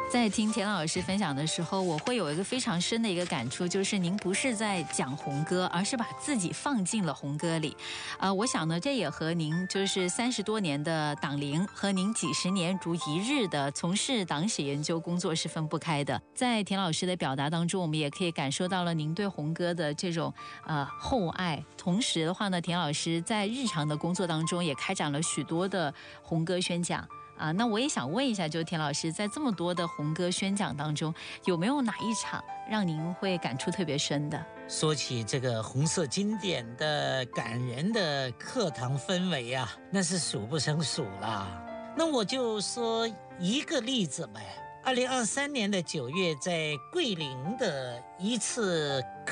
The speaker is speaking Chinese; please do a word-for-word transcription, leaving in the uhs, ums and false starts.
在听田老师分享的时候，我会有一个非常深的一个感触，就是您不是在讲红歌，而是把自己放进了红歌里。呃，我想呢，这也和您就是三十多年的党龄和您几十年如一日的从事党史研究工作是分不开的。在田老师的表达当中，我们也可以感受到了您对红歌的这种呃厚爱。同时的话呢，田老师在日常的工作当中也开展了许多的红歌宣讲。啊，那我也想问一下，就田老师在这么多的红歌宣讲当中，有没有哪一场让您会感触特别深的？ 说起这个红色经典的感人的课堂氛围啊，那是数不胜数啦。那我就说一个例子呗。二零二三年的九月，在桂林的一次